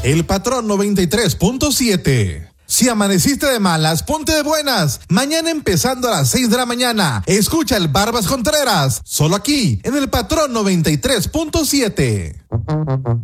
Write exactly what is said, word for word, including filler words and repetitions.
El Patrón noventa y tres punto siete. Si amaneciste de malas, ponte de buenas. Mañana empezando a las seis de la mañana, escucha el Barbas Contreras, solo aquí, en el Patrón noventa y tres punto siete.